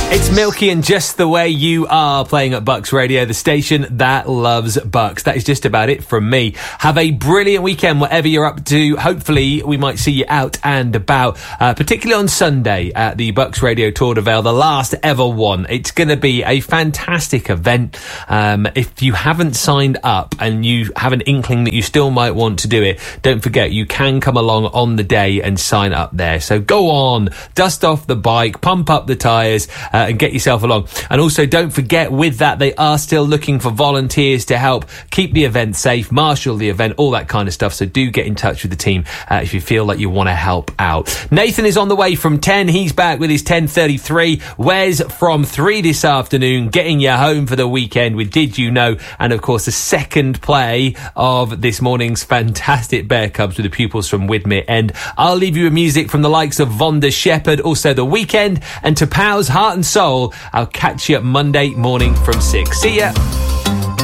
It's Milky and Just the Way You Are playing at Bucks Radio, the station that loves Bucks. That is just about it from me. Have a brilliant weekend, whatever you're up to. Hopefully, we might see you out and about, particularly on Sunday at the Bucks Radio Tour de Vale, the last ever one. It's going to be a fantastic event. If you haven't signed up and you have an inkling that you still might want to do it, don't forget you can come along on the day and sign up there. So go on, dust off the bike, pump up the tyres, and get yourself along. And also don't forget, with that, they are still looking for volunteers to help keep the event safe, marshal the event, all that kind of stuff. So do get in touch with the team if you feel like you want to help out. Nathan is on the way from 10. He's back with his 10:33. Wes from 3 this afternoon, getting you home for the weekend with Did You Know? And of course the second play of this morning's fantastic Bear Cubs with the pupils from Widmer End. I'll leave you with music from the likes of Vonda Shepherd, also The Weekend, and to Pow's Heart and Soul. I'll catch you Monday morning from 6. See ya.